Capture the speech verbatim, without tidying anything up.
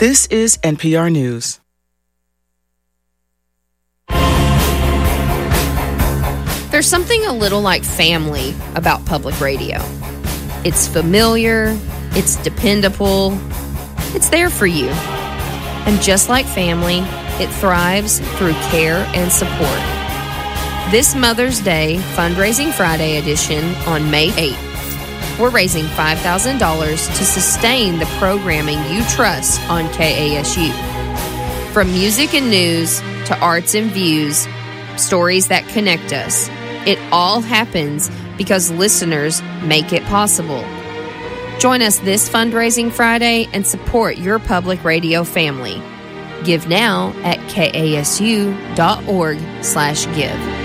This is N P R News. There's something a little like family about public radio. It's familiar, it's dependable, it's there for you. And just like family, it thrives through care and support. This Mother's Day Fundraising Friday edition on May eighth, we're raising five thousand dollars to sustain the programming you trust on K A S U. From music and news to arts and views, stories that connect us, it all happens because listeners make it possible. Join us this Fundraising Friday and support your public radio family. Give now at kasu.org slash give.